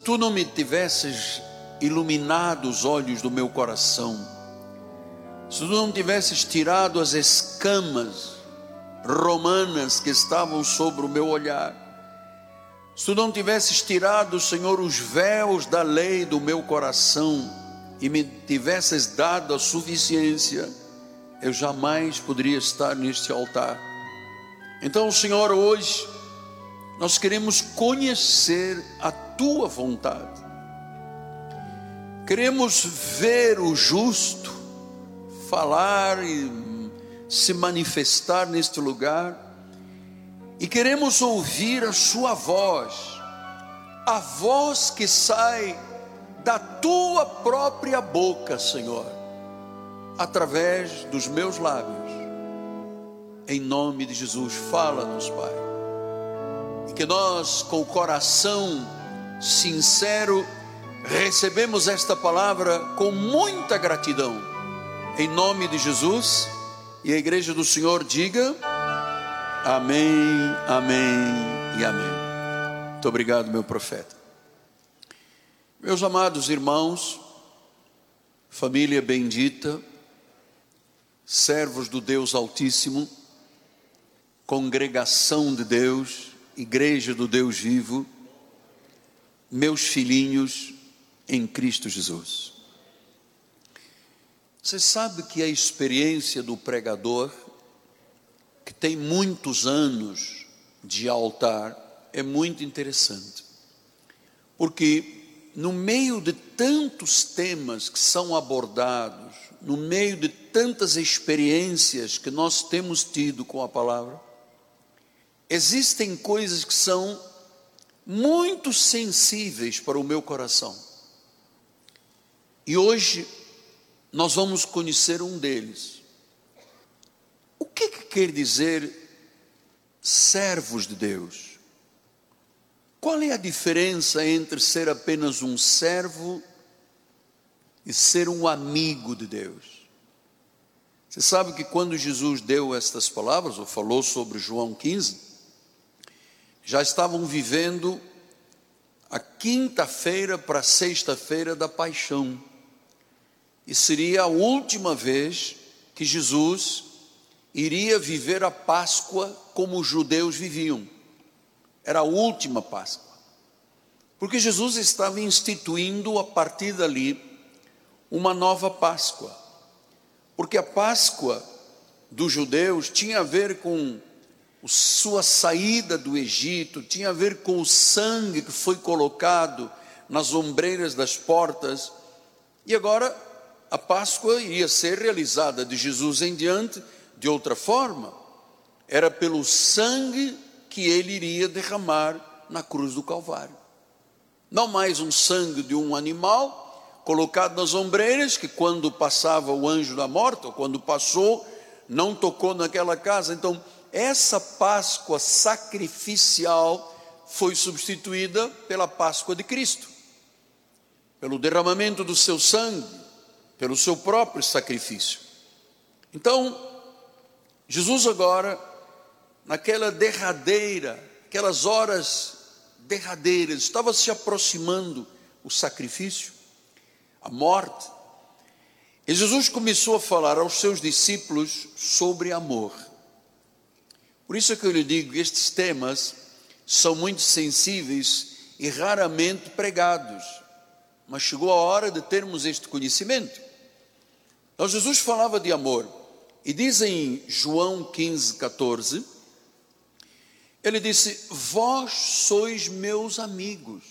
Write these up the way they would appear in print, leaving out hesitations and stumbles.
tu não me tivesses iluminado os olhos do meu coração, se tu não tivesses tirado as escamas romanas que estavam sobre o meu olhar, se tu não tivesses tirado, Senhor, os véus da lei do meu coração e me tivesses dado a suficiência, eu jamais poderia estar neste altar. Então, Senhor, hoje nós queremos conhecer a tua vontade, queremos ver o justo falar e se manifestar neste lugar, e queremos ouvir a sua voz, a voz que sai da tua própria boca, Senhor, através dos meus lábios. Em nome de Jesus, fala-nos, Pai, e que nós, com o coração sincero, recebemos esta palavra com muita gratidão, em nome de Jesus. E a igreja do Senhor diga amém, amém e amém. Muito obrigado, meu profeta. Meus amados irmãos, família bendita, servos do Deus Altíssimo, congregação de Deus, igreja do Deus vivo, meus filhinhos em Cristo Jesus. Você sabe que a experiência do pregador, que tem muitos anos de altar, é muito interessante, porque no meio de tantos temas que são abordados, no meio de tantas experiências que nós temos tido com a palavra, existem coisas que são muito sensíveis para o meu coração. E hoje nós vamos conhecer um deles. O que quer dizer servos de Deus? Qual é a diferença entre ser apenas um servo e ser um amigo de Deus? Você sabe que quando Jesus deu estas palavras, ou falou sobre João 15, já estavam vivendo a quinta-feira para a sexta-feira da paixão. E seria a última vez que Jesus iria viver a Páscoa como os judeus viviam. Era a última Páscoa. Porque Jesus estava instituindo a partir dali uma nova Páscoa. Porque a Páscoa dos judeus tinha a ver com sua saída do Egito, tinha a ver com o sangue que foi colocado nas ombreiras das portas. E agora a Páscoa iria ser realizada de Jesus em diante de outra forma. Era pelo sangue que ele iria derramar na cruz do Calvário. Não mais um sangue de um animal colocado nas ombreiras, que quando passava o anjo da morte, ou quando passou, não tocou naquela casa. Então, essa Páscoa sacrificial foi substituída pela Páscoa de Cristo, pelo derramamento do seu sangue, pelo seu próprio sacrifício. Então, Jesus agora, naquela derradeira, aquelas horas derradeiras, estava se aproximando o sacrifício, a morte, e Jesus começou a falar aos seus discípulos sobre amor. Por isso é que eu lhe digo, estes temas são muito sensíveis e raramente pregados, mas chegou a hora de termos este conhecimento. Então Jesus falava de amor, e diz em João 15, 14, ele disse: vós sois meus amigos,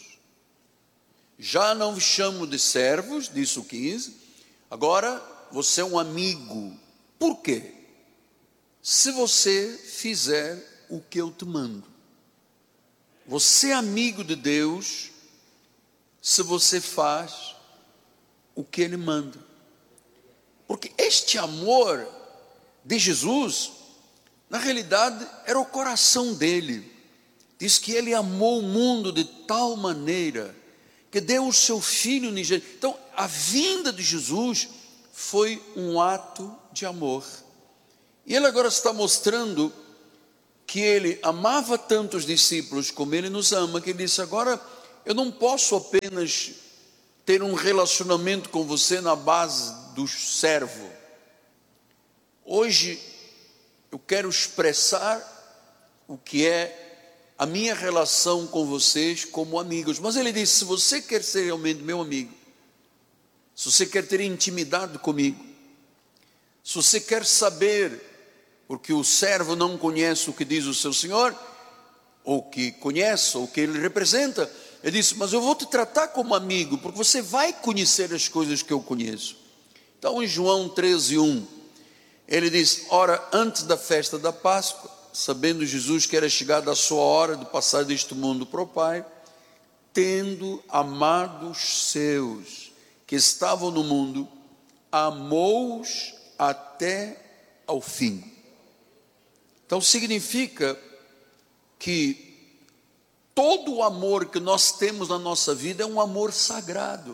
já não vos chamo de servos, disse o 15, agora você é um amigo. Por quê? Se você fizer o que eu te mando. Você é amigo de Deus se você faz o que Ele manda. Porque este amor de Jesus, na realidade, era o coração dele. Diz que ele amou o mundo de tal maneira que deu o seu Filho unigênito. Então, a vinda de Jesus foi um ato de amor. E ele agora está mostrando que ele amava tanto os discípulos como ele nos ama, que ele disse: agora eu não posso apenas ter um relacionamento com você na base do servo. Hoje eu quero expressar o que é a minha relação com vocês como amigos. Mas ele disse: se você quer ser realmente meu amigo, se você quer ter intimidade comigo, se você quer saber, porque o servo não conhece o que diz o seu senhor, ou que conhece, ou que ele representa, ele disse: mas eu vou te tratar como amigo, porque você vai conhecer as coisas que eu conheço. Então em João 13:1, ele diz: ora, antes da festa da Páscoa, sabendo Jesus que era chegada a sua hora de passar deste mundo para o Pai, tendo amado os seus que estavam no mundo, amou-os até ao fim. Então significa que todo o amor que nós temos na nossa vida é um amor sagrado.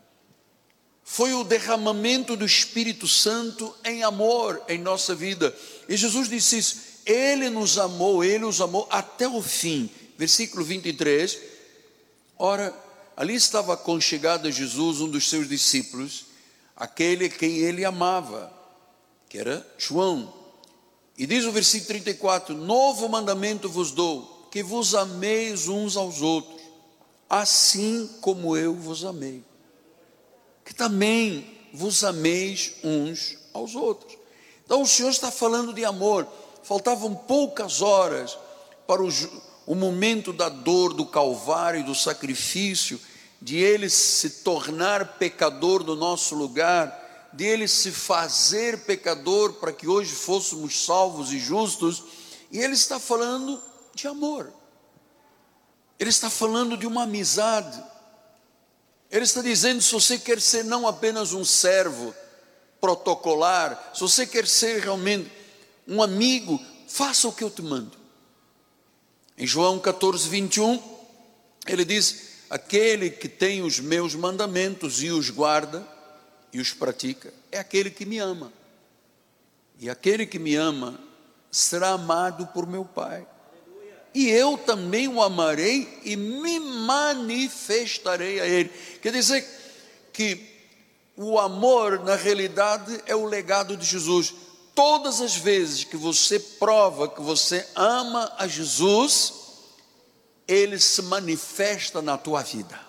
Foi o derramamento do Espírito Santo em amor em nossa vida. E Jesus disse isso: Ele nos amou, Ele os amou até o fim. Versículo 23. Ora, ali estava aconchegado a Jesus um dos seus discípulos, aquele quem ele amava, que era João. E diz o versículo 34: novo mandamento vos dou, que vos ameis uns aos outros, assim como eu vos amei. Que também vos ameis uns aos outros. Então o Senhor está falando de amor. Faltavam poucas horas para o momento da dor, do calvário, do sacrifício, de Ele se tornar pecador no nosso lugar, de Ele se fazer pecador para que hoje fôssemos salvos e justos. E Ele está falando de amor. Ele está falando de uma amizade. Ele está dizendo: se você quer ser não apenas um servo protocolar, se você quer ser realmente um amigo, faça o que eu te mando. Em João 14:21, ele diz: aquele que tem os meus mandamentos e os guarda e os pratica, é aquele que me ama. E aquele que me ama será amado por meu Pai. E eu também o amarei e me manifestarei a ele. Quer dizer que o amor, na realidade, é o legado de Jesus. Todas as vezes que você prova que você ama a Jesus, Ele se manifesta na tua vida.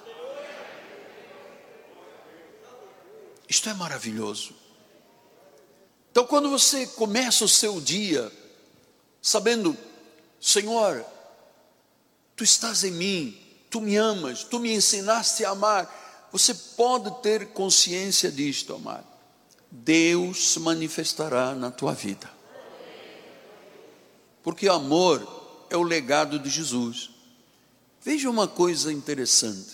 Isto é maravilhoso. Então, quando você começa o seu dia sabendo: Senhor, Tu estás em mim, Tu me amas, Tu me ensinaste a amar, você pode ter consciência disto, amado. Deus se manifestará na tua vida. Porque amor é o legado de Jesus. Veja uma coisa interessante.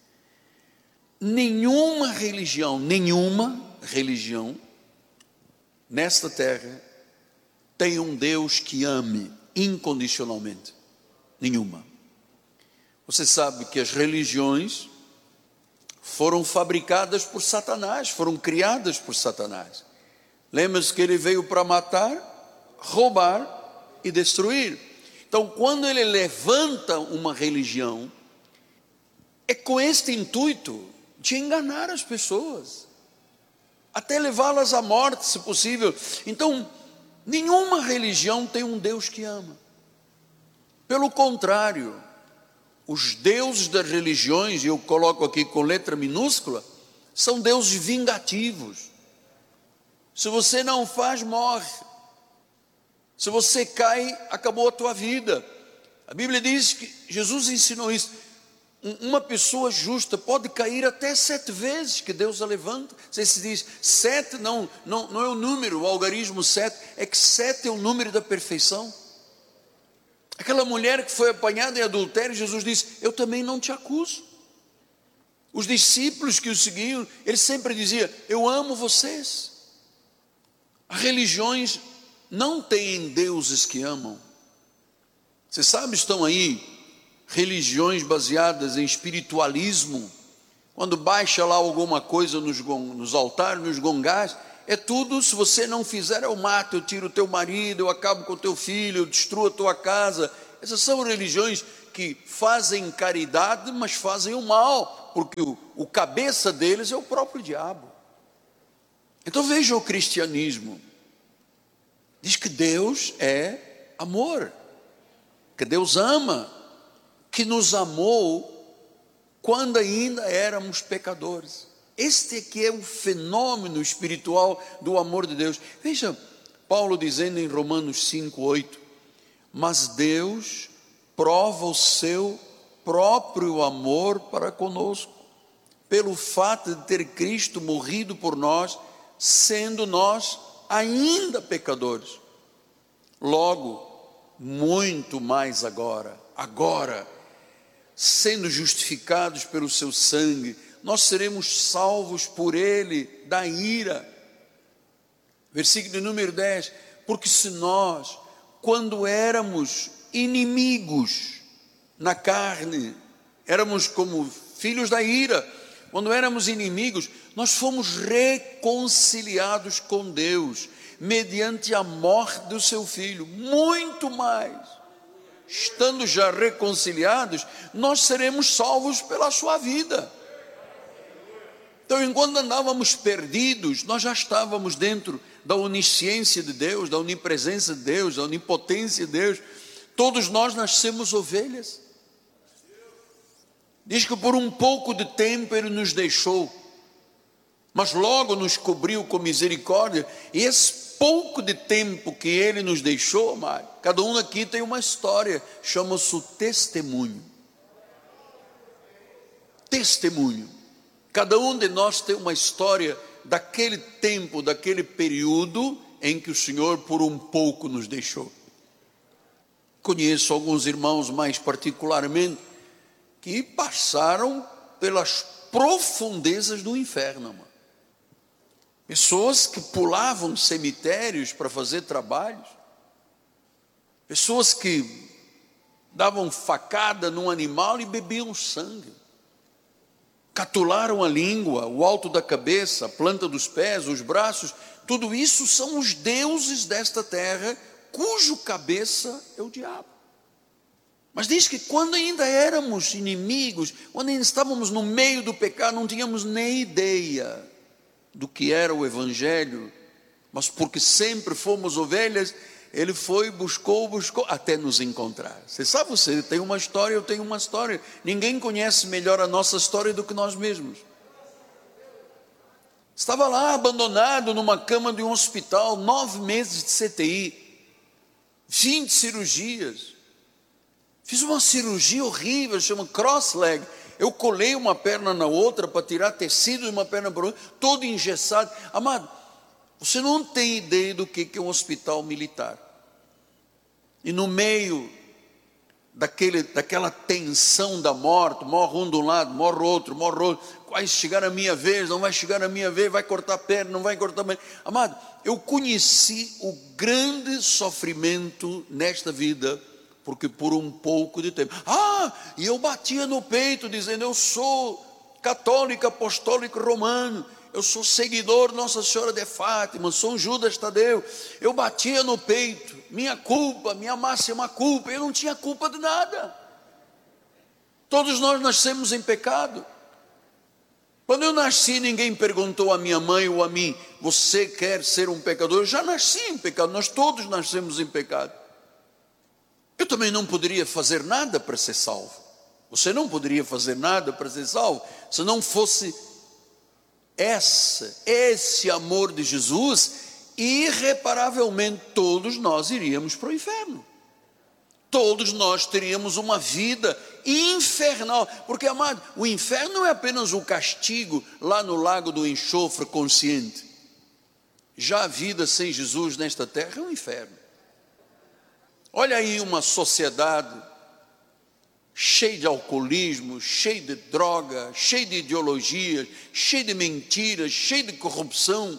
Nenhuma religião nesta terra tem um Deus que ame incondicionalmente. Nenhuma. Você sabe que as religiões foram fabricadas por Satanás, foram criadas por Satanás. Lembra-se que ele veio para matar, roubar e destruir. Então, quando ele levanta uma religião, é com este intuito de enganar as pessoas, até levá-las à morte, se possível. Então, nenhuma religião tem um Deus que ama. Pelo contrário, os deuses das religiões, e eu coloco aqui com letra minúscula, são deuses vingativos. Se você não faz, morre. Se você cai, acabou a tua vida. A Bíblia diz que Jesus ensinou isso. Uma pessoa justa pode cair até 7 vezes que Deus a levanta. Você se diz 7, não é o número, o algarismo 7, é que 7 é o número da perfeição. Aquela mulher que foi apanhada em adultério, Jesus disse: eu também não te acuso. Os discípulos que o seguiam, ele sempre dizia: eu amo vocês. As religiões não têm deuses que amam. Você sabe, estão aí religiões baseadas em espiritualismo. Quando baixa lá alguma coisa nos altares, nos gongás, é tudo: se você não fizer, eu mato, eu tiro o teu marido, eu acabo com o teu filho, eu destruo a tua casa. Essas são religiões que fazem caridade, mas fazem o mal, porque o cabeça deles é o próprio diabo. Então veja o cristianismo. Diz que Deus é amor, que Deus ama, que nos amou quando ainda éramos pecadores. Este aqui é o fenômeno espiritual do amor de Deus. Veja, Paulo dizendo em Romanos 5:8, mas Deus prova o seu próprio amor para conosco, pelo fato de ter Cristo morrido por nós, sendo nós ainda pecadores. Logo, muito mais agora, sendo justificados pelo seu sangue, nós seremos salvos por ele da ira. Versículo número 10, porque se nós, quando éramos inimigos na carne, éramos como filhos da ira, quando éramos inimigos, nós fomos reconciliados com Deus, mediante a morte do seu Filho. Muito mais, estando já reconciliados, nós seremos salvos pela sua vida. Então, enquanto andávamos perdidos, nós já estávamos dentro da onisciência de Deus, da onipresença de Deus, da onipotência de Deus. Todos nós nascemos ovelhas. Diz que por um pouco de tempo Ele nos deixou, mas logo nos cobriu com misericórdia. E esse pouco de tempo que Ele nos deixou, amado, cada um aqui tem uma história, chama-se o testemunho. Testemunho. Cada um de nós tem uma história daquele tempo, daquele período em que o Senhor por um pouco nos deixou. Conheço alguns irmãos mais particularmente que passaram pelas profundezas do inferno, mano. Pessoas que pulavam cemitérios para fazer trabalhos, pessoas que davam facada num animal e bebiam sangue, catularam a língua, o alto da cabeça, a planta dos pés, os braços. Tudo isso são os deuses desta terra, cujo cabeça é o diabo. Mas diz que quando ainda éramos inimigos, quando ainda estávamos no meio do pecado, não tínhamos nem ideia do que era o Evangelho, mas porque sempre fomos ovelhas, Ele foi, buscou, até nos encontrar. Você sabe, você tem uma história, eu tenho uma história. Ninguém conhece melhor a nossa história do que nós mesmos. Estava lá abandonado numa cama de um hospital, 9 meses de CTI, 20 cirurgias. Fiz uma cirurgia horrível, chama cross-leg. Eu colei uma perna na outra para tirar tecido de uma perna para outra, todo engessado. Amado, você não tem ideia do que é um hospital militar. E no meio daquela tensão da morte, morre um de um lado, morre outro, vai chegar a minha vez, não vai chegar a minha vez, vai cortar a perna, não vai cortar a perna. Amado, eu conheci o grande sofrimento nesta vida, porque por um pouco de tempo, e eu batia no peito dizendo, eu sou católico, apostólico, romano, eu sou seguidor de Nossa Senhora de Fátima, sou um Judas Tadeu. Eu batia no peito, minha culpa, minha máxima culpa, eu não tinha culpa de nada. Todos nós nascemos em pecado. Quando eu nasci, ninguém perguntou a minha mãe ou a mim, você quer ser um pecador? Eu já nasci em pecado, nós todos nascemos em pecado. Eu também não poderia fazer nada para ser salvo. Você não poderia fazer nada para ser salvo, se não fosse esse amor de Jesus, irreparavelmente todos nós iríamos para o inferno. Todos nós teríamos uma vida infernal, porque, amado, o inferno não é apenas um castigo lá no lago do enxofre consciente. Já a vida sem Jesus nesta terra é um inferno. Olha aí uma sociedade cheia de alcoolismo, cheia de droga, cheia de ideologias, cheia de mentiras, cheia de corrupção.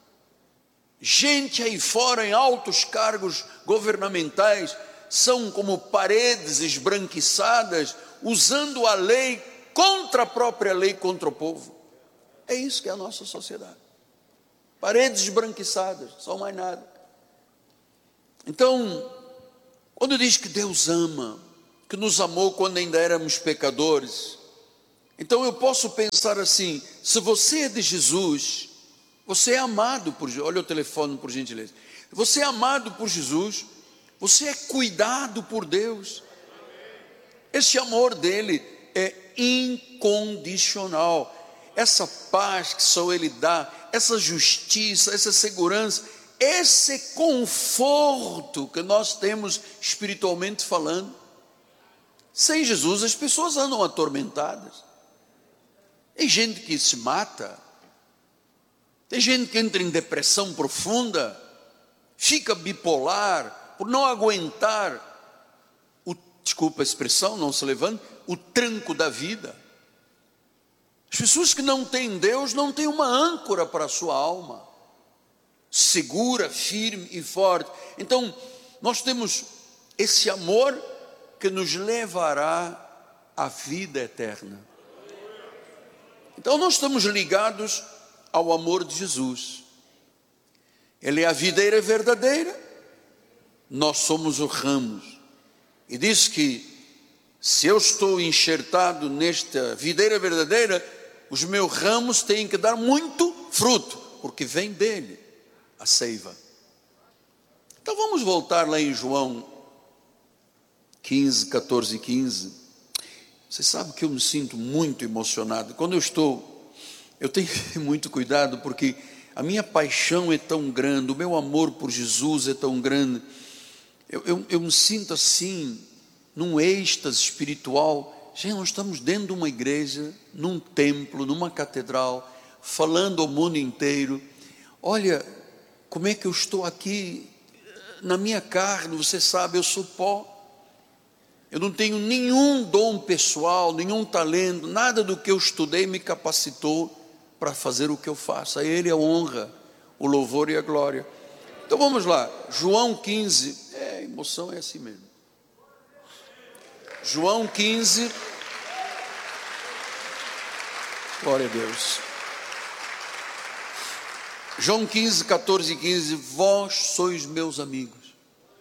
Gente aí fora em altos cargos governamentais são como paredes esbranquiçadas, usando a lei contra a própria lei, contra o povo. É isso que é a nossa sociedade. Paredes esbranquiçadas, só mais nada. Então, quando diz que Deus ama, que nos amou quando ainda éramos pecadores. Então eu posso pensar assim: se você é de Jesus, você é amado por Jesus. Olha o telefone, por gentileza. Você é amado por Jesus, você é cuidado por Deus. Esse amor dele é incondicional. Essa paz que só ele dá, essa justiça, essa segurança, esse conforto que nós temos espiritualmente falando. Sem Jesus as pessoas andam atormentadas. Tem gente que se mata, tem gente que entra em depressão profunda, fica bipolar por não aguentar desculpa a expressão, não se levanta, o tranco da vida. As pessoas que não têm Deus não têm uma âncora para a sua alma, segura, firme e forte. Então, nós temos esse amor que nos levará à vida eterna. Então, nós estamos ligados ao amor de Jesus. Ele é a videira verdadeira, nós somos os ramos. E diz que se eu estou enxertado nesta videira verdadeira, os meus ramos têm que dar muito fruto, porque vem dele a seiva. Então vamos voltar lá em João 15, 14 e 15. Você sabe que eu me sinto muito emocionado. Quando eu tenho muito cuidado, porque a minha paixão é tão grande, o meu amor por Jesus é tão grande. Eu me sinto assim, num êxtase espiritual. Gente, nós estamos dentro de uma igreja, num templo, numa catedral, falando ao mundo inteiro. Olha, como é que eu estou aqui, na minha carne, você sabe, eu sou pó. Eu não tenho nenhum dom pessoal, nenhum talento, nada do que eu estudei me capacitou para fazer o que eu faço. A Ele a honra, o louvor e a glória. Então vamos lá, João 15, a emoção é assim mesmo. João 15, glória a Deus. João 15, 14 e 15, vós sois meus amigos,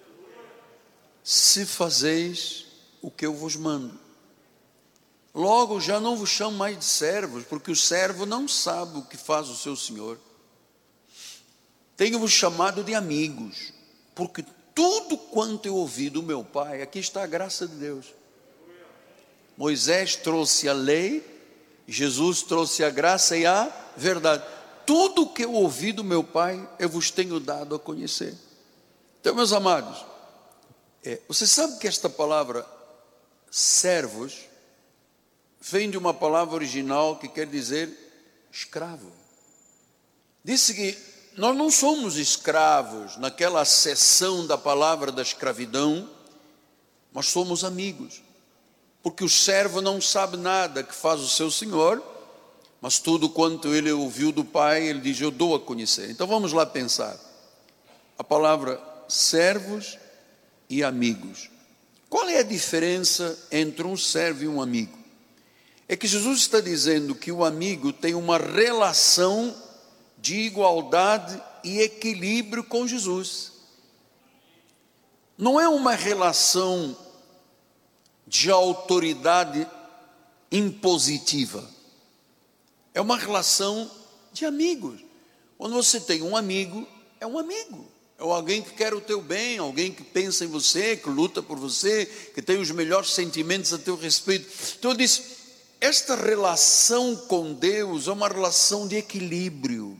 se fazeis o que eu vos mando. Logo já não vos chamo mais de servos, porque o servo não sabe o que faz o seu senhor. Tenho-vos chamado de amigos, porque tudo quanto eu ouvi do meu Pai, aqui está a graça de Deus. Moisés trouxe a lei, Jesus trouxe a graça e a verdade. Tudo que eu ouvi do meu Pai, eu vos tenho dado a conhecer. Então, meus amados, você sabe que esta palavra servos vem de uma palavra original que quer dizer escravo. Disse que nós não somos escravos naquela acessão da palavra da escravidão, mas somos amigos, porque o servo não sabe nada que faz o seu senhor, mas tudo quanto ele ouviu do Pai, ele diz, eu dou a conhecer. Então vamos lá pensar, a palavra servos e amigos. Qual é a diferença entre um servo e um amigo? É que Jesus está dizendo que o amigo tem uma relação de igualdade e equilíbrio com Jesus. Não é uma relação de autoridade impositiva. É uma relação de amigos. Quando você tem um amigo, é um amigo. É alguém que quer o teu bem, alguém que pensa em você, que luta por você, que tem os melhores sentimentos a teu respeito. Então eu disse, esta relação com Deus é uma relação de equilíbrio.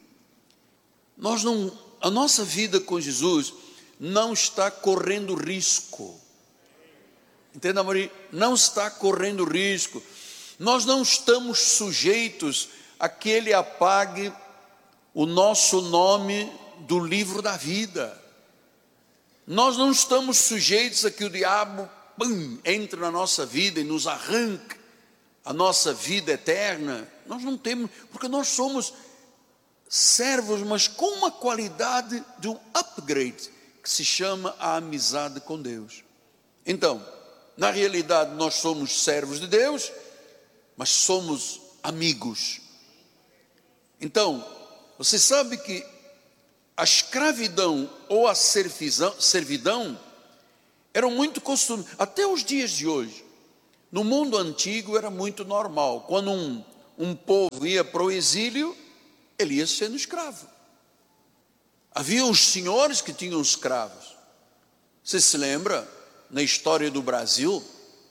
A nossa vida com Jesus não está correndo risco. Entenda, Maria? Não está correndo risco. Nós não estamos sujeitos a que Ele apague o nosso nome do livro da vida. Nós não estamos sujeitos a que o diabo entre na nossa vida e nos arranque a nossa vida eterna. Nós não temos, porque nós somos servos, mas com uma qualidade de um upgrade, que se chama a amizade com Deus. Então, na realidade nós somos servos de Deus, mas somos amigos. Então, você sabe que a escravidão ou a servidão Eram muito costumes, até os dias de hoje. No mundo antigo era muito normal. Quando um povo ia para o exílio, ele ia sendo escravo. Havia os senhores que tinham escravos. Você se lembra, na história do Brasil,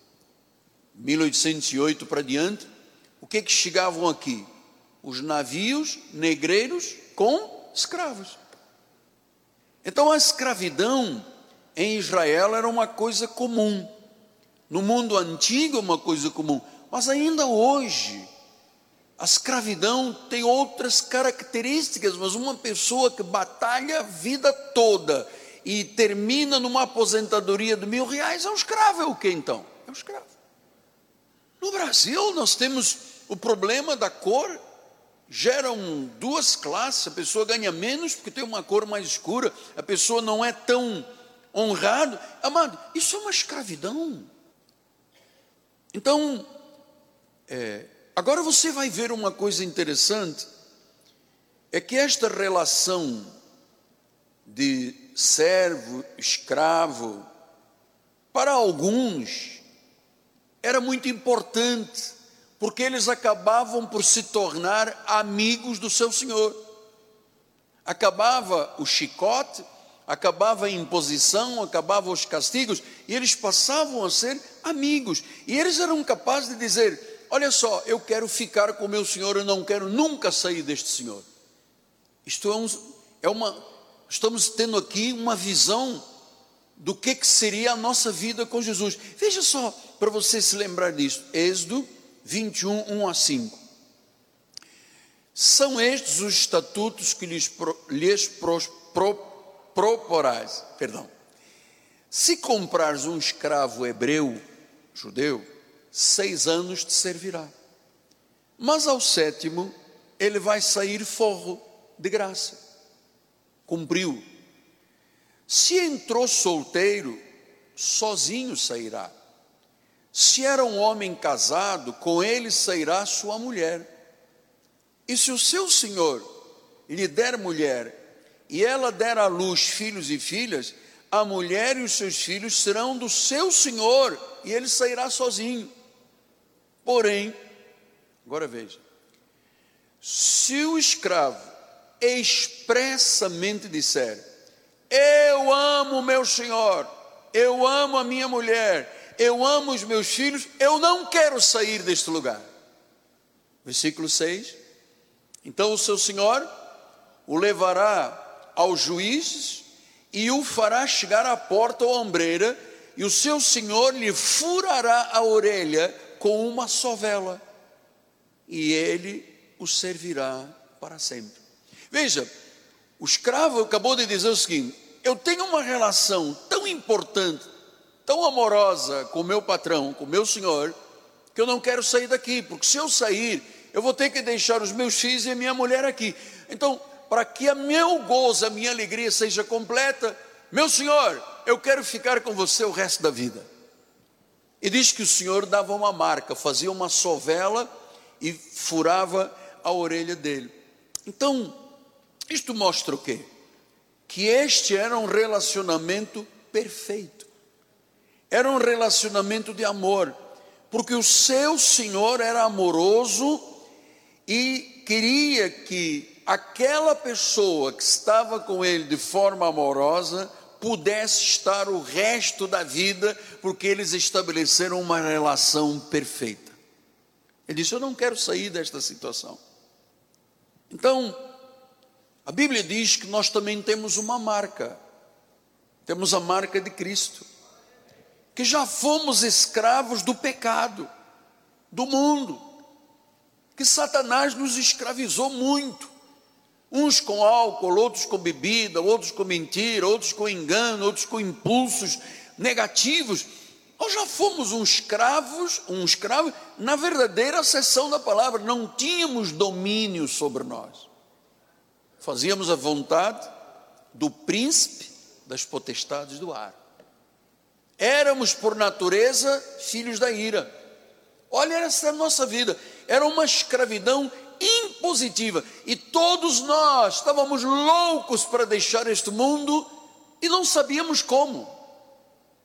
1808 para diante, o que chegavam aqui? Os navios negreiros com escravos. Então a escravidão em Israel era uma coisa comum. No mundo antigo, uma coisa comum. Mas ainda hoje, a escravidão tem outras características. Mas uma pessoa que batalha a vida toda e termina numa aposentadoria de R$1.000, é um escravo. É o que então? É um escravo. No Brasil, nós temos o problema da cor. Geram duas classes. A pessoa ganha menos porque tem uma cor mais escura. A pessoa não é tão honrado. Amado, isso é uma escravidão. Então, agora você vai ver uma coisa interessante, é que esta relação de servo, escravo, para alguns, era muito importante, porque eles acabavam por se tornar amigos do seu senhor. Acabava o chicote, acabava a imposição, acabavam os castigos, e eles passavam a ser amigos, e eles eram capazes de dizer: olha só, eu quero ficar com o meu senhor, eu não quero nunca sair deste senhor. Isto estamos tendo aqui uma visão do que seria a nossa vida com Jesus. Veja só, para você se lembrar disso, Êxodo 21, 1 a 5. São estes os estatutos que lhes proporás. Se comprares um escravo hebreu, judeu, 6 anos te servirá, mas ao 7º ele vai sair forro de graça. Cumpriu. Se entrou solteiro, sozinho sairá. Se era um homem casado, com ele sairá sua mulher. E se o seu senhor lhe der mulher, e ela der à luz filhos e filhas, a mulher e os seus filhos serão do seu senhor, e ele sairá sozinho. Porém, agora veja, se o escravo expressamente disser: eu amo meu senhor, eu amo a minha mulher, eu amo os meus filhos, eu não quero sair deste lugar. Versículo 6. Então o seu senhor o levará aos juízes e o fará chegar à porta ou ombreira, e o seu senhor lhe furará a orelha com uma sovela, e ele o servirá para sempre. Veja, o escravo acabou de dizer o seguinte: eu tenho uma relação tão importante, tão amorosa com o meu patrão, com o meu senhor, que eu não quero sair daqui, porque se eu sair, eu vou ter que deixar os meus filhos e a minha mulher aqui. Então, para que o meu gozo, a minha alegria seja completa, meu senhor, eu quero ficar com você o resto da vida. E diz que o senhor dava uma marca, fazia uma sovela e furava a orelha dele. Então, isto mostra o quê? Que este era um relacionamento perfeito. Era um relacionamento de amor, porque o seu senhor era amoroso e queria que aquela pessoa que estava com ele de forma amorosa pudesse estar o resto da vida, porque eles estabeleceram uma relação perfeita. Ele disse: eu não quero sair desta situação. Então, a Bíblia diz que nós também temos uma marca. Temos a marca de Cristo, que já fomos escravos do pecado, do mundo, que Satanás nos escravizou muito, uns com álcool, outros com bebida, outros com mentira, outros com engano, outros com impulsos negativos. Nós já fomos um escravo na verdadeira acessão da palavra. Não tínhamos domínio sobre nós, fazíamos a vontade do príncipe das potestades do ar. Éramos por natureza filhos da ira. Olha, essa nossa vida era uma escravidão impositiva, e todos nós estávamos loucos para deixar este mundo e não sabíamos como.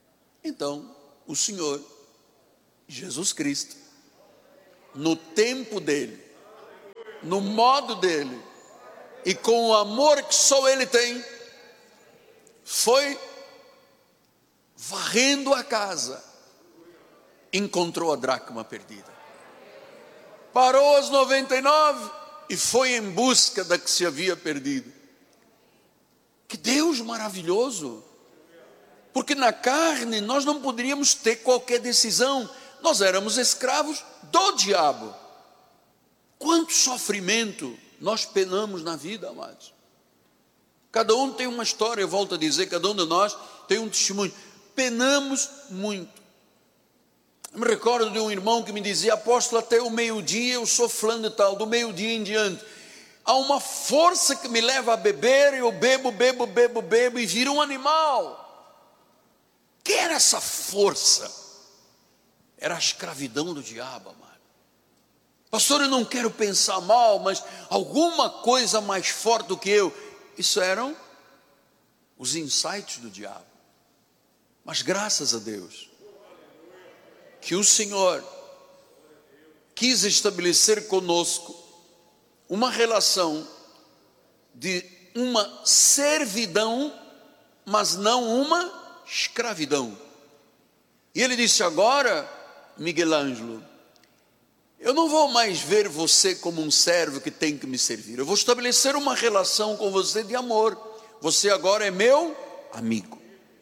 Então, o Senhor, Jesus Cristo, no tempo dele, no modo dele, e com o amor que só ele tem, foi varrendo a casa, encontrou a dracma perdida. Parou as 99 e foi em busca da que se havia perdido. Que Deus maravilhoso! Porque na carne nós não poderíamos ter qualquer decisão. Nós éramos escravos do diabo. Quanto sofrimento nós penamos na vida, amados. Cada um tem uma história, eu volto a dizer, cada um de nós tem um testemunho. Penamos muito. Eu me recordo de um irmão que me dizia: apóstolo, até o meio-dia eu sou fulano de tal, do meio-dia em diante há uma força que me leva a beber, eu bebo e viro um animal. Que era essa força? Era a escravidão do diabo, amado. Pastor, eu não quero pensar mal, mas alguma coisa mais forte do que eu. Isso eram os insights do diabo. Mas graças a Deus, que o Senhor quis estabelecer conosco uma relação de uma servidão, mas não uma escravidão. E ele disse: agora, Miguel Ângelo, eu não vou mais ver você como um servo que tem que me servir. Eu vou estabelecer uma relação com você de amor. Você agora é meu amigo.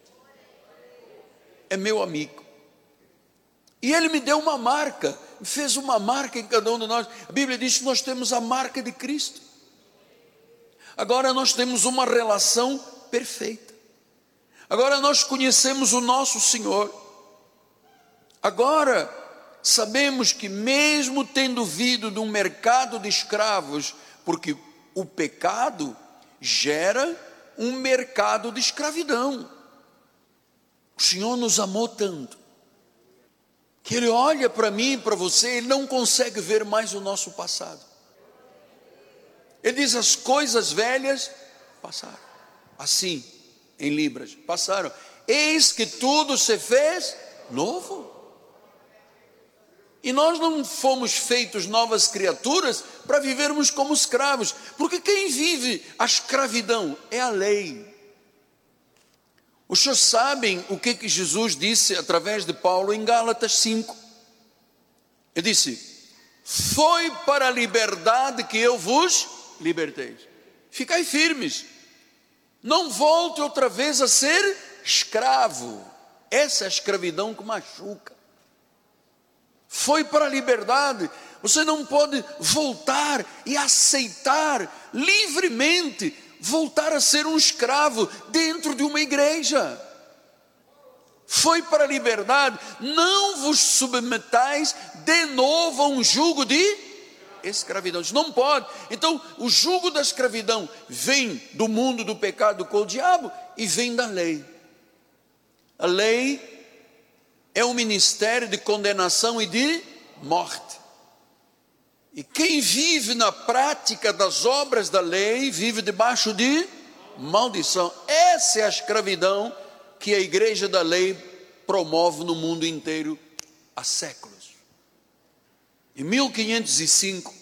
É meu amigo. E ele me deu uma marca, fez uma marca em cada um de nós. A Bíblia diz que nós temos a marca de Cristo. Agora nós temos uma relação perfeita. Agora nós conhecemos o nosso Senhor. Agora sabemos que mesmo tendo vindo de um mercado de escravos, porque o pecado gera um mercado de escravidão. O Senhor nos amou tanto, que Ele olha para mim e para você, Ele não consegue ver mais o nosso passado. Ele diz: as coisas velhas passaram. Assim, em Libras, passaram. Eis que tudo se fez novo. E nós não fomos feitos novas criaturas para vivermos como escravos. Porque quem vive a escravidão é a lei. Os senhores sabem o que Jesus disse através de Paulo em Gálatas 5. Ele disse: foi para a liberdade que eu vos libertei. Ficai firmes. Não volte outra vez a ser escravo. Essa é a escravidão que machuca. Foi para a liberdade. Você não pode voltar e aceitar livremente voltar a ser um escravo dentro de uma igreja. Foi para a liberdade. Não vos submetais de novo a um jugo de escravidão. Isso não pode. Então o jugo da escravidão vem do mundo do pecado com o diabo e vem da lei. A lei é um ministério de condenação e de morte. E quem vive na prática das obras da lei, vive debaixo de maldição. Essa é a escravidão que a igreja da lei promove no mundo inteiro há séculos. Em 1505,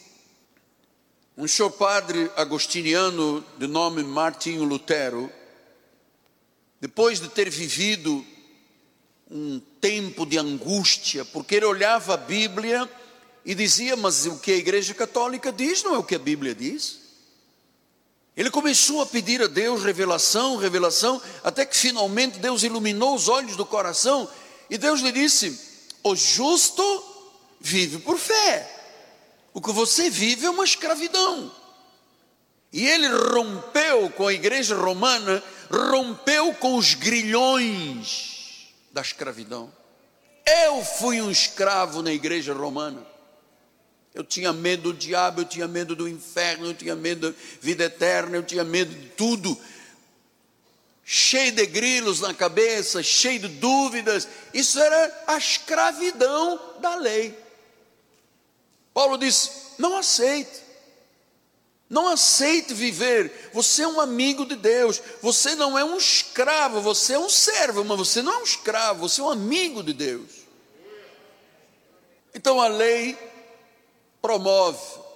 um senhor padre agostiniano de nome Martinho Lutero, depois de ter vivido um tempo de angústia, porque ele olhava a Bíblia e dizia: mas o que a igreja católica diz não é o que a Bíblia diz. Ele começou a pedir a Deus revelação, até que finalmente Deus iluminou os olhos do coração, e Deus lhe disse: o justo vive por fé, o que você vive é uma escravidão. E ele rompeu com a igreja romana, rompeu com os grilhões da escravidão. Eu fui um escravo na igreja romana. Eu tinha medo do diabo, eu tinha medo do inferno, eu tinha medo da vida eterna, eu tinha medo de tudo. Cheio de grilos na cabeça, cheio de dúvidas. Isso era a escravidão da lei. Paulo disse: não aceite. Não aceite viver. Você é um amigo de Deus. Você não é um escravo, você é um servo, mas você não é um escravo, você é um amigo de Deus. Então a lei promove